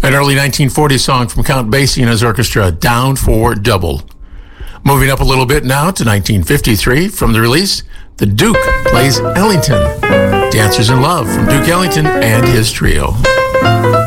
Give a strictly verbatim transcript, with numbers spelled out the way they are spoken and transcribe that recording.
An early nineteen forties song from Count Basie and his orchestra, Down for Double. Moving up a little bit now to nineteen fifty-three, from the release, The Duke Plays Ellington. Dancers in Love from Duke Ellington and his trio.